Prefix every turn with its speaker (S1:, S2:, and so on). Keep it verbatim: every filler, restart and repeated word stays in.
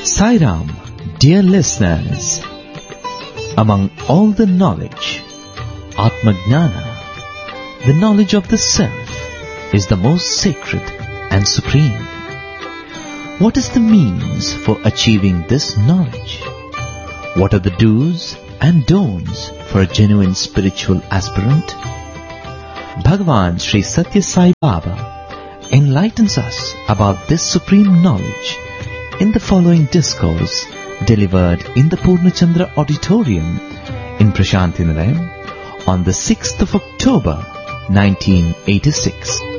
S1: Sai Ram, dear listeners, among all the knowledge, Atma Gnana, the knowledge of the self, is the most sacred and supreme. What is the means for achieving this knowledge? What are the do's and don'ts for a genuine spiritual aspirant? Bhagavan Sri Satya Sai Baba enlightens us about this supreme knowledge in the following discourse delivered in the Purnachandra Auditorium in Prashanthi Nilayam on the sixth of October nineteen eighty-six.